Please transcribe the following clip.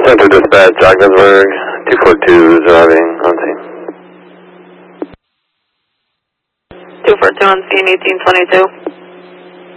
Center Dispatch, Ogdensburg, 242 is arriving on scene. 242 on scene, 1822.